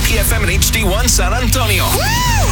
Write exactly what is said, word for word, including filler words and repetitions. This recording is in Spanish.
F M and H D one San Antonio.